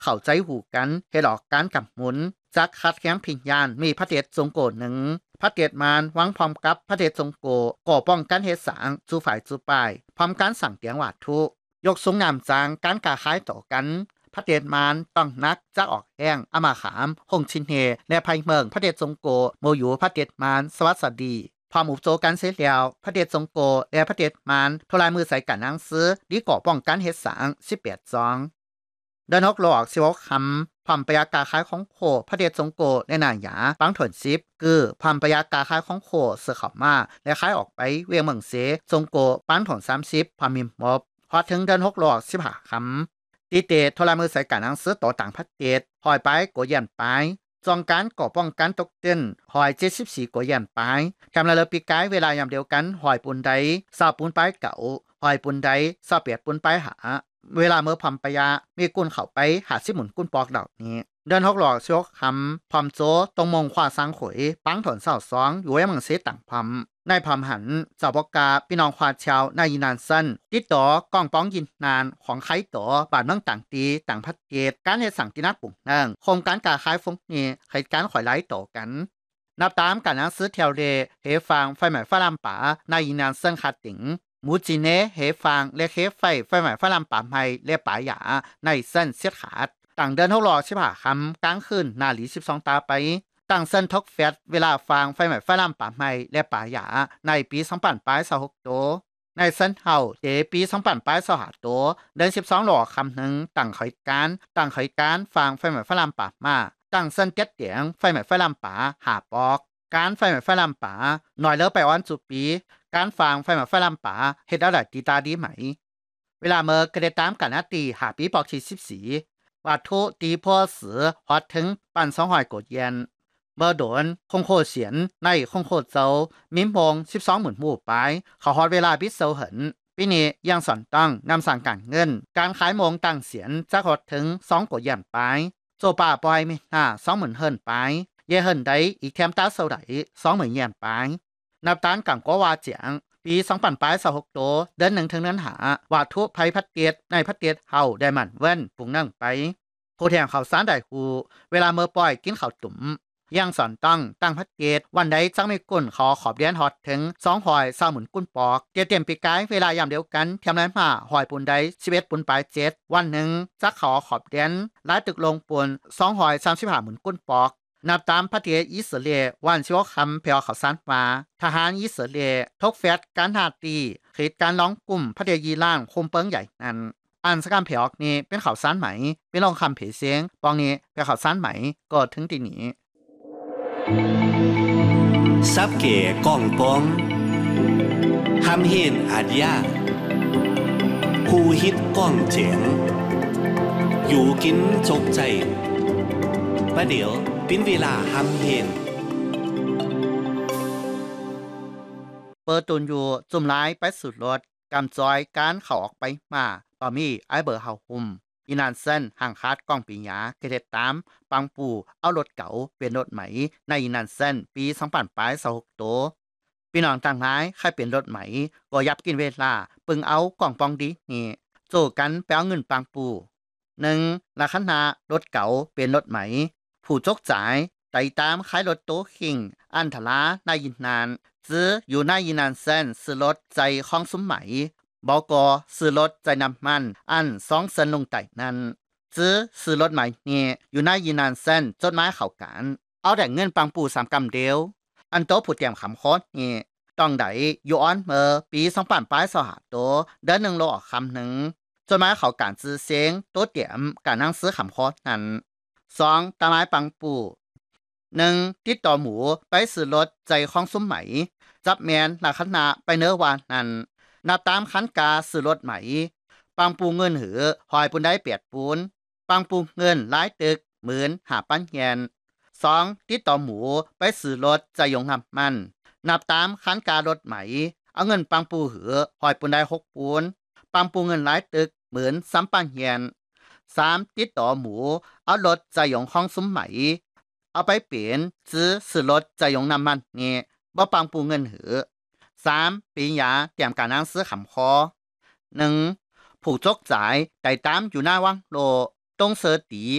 เข้าใจหูกันให้หลอกการกับหมุนจากคัดแข้งพิญญาณมีพระเดชทรงโกหนึ่งพระเดชมารวังพร้อมกับพระเดชทรงโกก่อป้องกันเหตุสางจูฝ่ายจูปายพร้อมการสั่งเตียงหวาดทุยกสูงนามจางการกาคายต่อกันพระเดชมารต้องนักจะออกแห้งอมาขามหงชินเฮและภัยเมืองพระเดชทรงโกโมอยู่พระเดชมารสวัสดีพอหมู่โจกันเสร็จแล้วพระเดชทรงโกและพระเดชมารทลายมือใส่กันนางซื้อดีก่อป้องกันเหตุสาง18 ซองเดินฮอกหลอก16 คำพร้อมประยากาคายของโคพระเดชทรงโกในนางหยาปังถน10คือพร้อมประยากาคายของโคเสือเข้ามาและคายออกไปเวียงเมืองเสทรงโกปังถน30พร้อมมีมบพอถึงเดินฮอกหลอก15 คำตีเตทลายมือใส่กันนางซื้อต่อต่างพระเดชหอยไปโกยันไปจองการก่อป้องกันตกเต้นหอย74 กว่าแย่นปลายกำลังเลปีกายเวลายามเดียวกันหอยปุนไดซาปุนปลายเก่าหอยปุนไดซาเปียดปุนปลายหาเวลาเมื่อพำปยามีกุนเข้าไปหาสิหมุนกุนปอกดอกนี้เดินฮอกหลอกชกคำพำโจตรงมงควาสังขวยปังถอนเสาสองอยู่ไว้มังเสต่างพำในพำหันเจ้าปกาพี่น้องควาชาวนายินานสั้นติดต่อกองป้องยินนานของไข่ต่อบาดเมืองต่างตีต่างพัดเกตการเหตุสั่งที่นักปุ่งนั่งโครงการกาคายฟงนี้ใครการข่อยไล่ต่อกันนับตามการนังซื้อเทวเรเฮฟังไฟใหม่ฟ้าลำป่านายินานสั้นขาดติงมูจิเนเฮฟังและเฮไฟใหม่ฟ้าลำป่าไม้และป่าหยาในเส้นเสียดขาดต่างเดินเท่ารอชิบหาคำกลางคืนนาหลี12 ตาไปต่างเส้นทกแฟดเวลาฟังไฟใหม่ฟ้าลำป่าไม้และป่าหยาในปี2026ตัวในเส้นเฮาเดปี2025ตัวเดิน12 หล่อคำหนึ่งต่างขอยการฟังไฟใหม่ฟ้าลำป่ามาต่างเส้นเจ็ดเตียงไฟใหม่ฟ้าลำป่าหาปอกการไฟใหม่ฟ้าลำป่าหน่อยเลิกไปวันจุปีการฟังไฟใหม่ฟ้าลำป่าเฮ็ดอะไรตีตาดีไหมเวลาเมื่อกระเดตามกันนาตีหาปีปอก14ว่าทุตีพ่อเสือฮอดถึงปัน200 กดเยนเมื่อโดนคงโคเสียนในคงโคเจ้ามิมพง12,000 หมู่ไปเขาฮอดเวลาพิเศษเหินปีนี้ยังสอนต้องนำสั่งการเงินการขายมงตั้งเสียนจะฮอดถึง2 กดเยนไปโจป่าปล่อยมี20,000 เฮิรนไปเยเฮิรนได้อีกแถมตาเท่าไหร่20,000 เยนไปนับตานกังก็ว่าเจียงปี2026ตัวเดือน1ถึงเดือนหาว่าทุภัยพัดเกียรในพัดเกียรเฮาได้มันเว้นปุงนั่งไปผู้แทงข่าวสารได้ฮูเวลาเมื่อปล่อยกินข้าวตุ่มยังสอนตั้งพัดเกตวันใดจังไม่กุ่นขอขอบเดียนฮอดถึง2 หอย20,000 กุ่นปอกเตรียมปีกายเวลายามเดียวกันเทียมนั้นมาหอยปุนใด11 ปุนปลาย7วันหนึ่งจะขอขอบเดียนหลายตึกลงปุน2 หอย35,000 กุ่นปอกนับตามพระเทศอิสราเอลวันชิวคำเพียวข่าวสารว่าทหารอิสราเอลทกแฟดการหาตีเหตุการร้องกลุ่มพระเทศยีร่างคุมเปิงใหญ่นั้นอันสกามเพียวนี้เป็นข่าวสารไหมเป็นลองคำเผยเสียงปองนี้เป็นข่าวสารไหมก็ถึงตีนี้ซับเก๋ก้องปองทำเห็นอาญาผู้ฮิตก้องเจ๋งอยู่กินจกใจประเดี๋ยวปิ้นเวลาทำเห็นเปิดตุนอยู่จุ่มร้ายไปสุดรถกำจอยการเข้าออกไปมาต่อมีไอเบอร์เฮาหุ่มอีนานเส้นห่างคาดกล้องปีหยาเกเทตามปังปูเอารถเก๋าเป็นรถไหมในอีนานเส้นปี2026ตัวพี่น้องต่างหลายใครเป็นรถไหมก็ยับกินเวลาปึงเอากล่องปองดีนี่โจกันแปลเงินปังปู1ราคารถเก๋าเป็นรถไหมผู้จกจ่ายไต่ตามขายรถโตคิงอันทลาในยินนานซื้ออยู่ในยินนานเส้นซื้อรถใจของสมไหมบอกอซื้อรถใจน้ำมันอัน2 เซนลงไต่นั้นซื้อรถใหม่เนี่ยอยู่ในยินนานเส้นจดหมายเข้ากันเอาแต่เงินปังปู3 กำเดียวอันโตผู้เตรียมคำคอดนี่ต้องได้อยู่ออนเมื่อปี2025ตัวเดือน1โลออกคำหนึ่งจดหมายเข้ากันซื้อเสียงตัวเตรียมการนั่งซื้อคำคอดนั้น2ตาไม้ปังปู1ติดต่อหมูไปซื้อรถใจของสมไหมจับแมนราคาไปเนื้อวานนั้นนับตามคันกาซื้อรถไหมปังปูเงินหือหอยปุนได้เปียดปูนปังปูเงินหลายตึก15,000 เยน2ติดต่อหมูไปซื้อรถใจยงน้ำมันนับตามคันการถไหมเอาเงินปังปูหือหอยปุนได้6 ปูนปังปูเงินหลายตึก13,000 เยน3ติดต่อหมูเอารถใจยงห้องสมไหมเอาไปเปลี่ยนซื้อรถใจยงน้ำมันนี่บ่ปังปูเงินหือ3ปียาเตรียมการนั่งซื้อขำคอ1ผู้จกจ่ายไต่ตามอยู่หน้าวังโลตรงเสอตี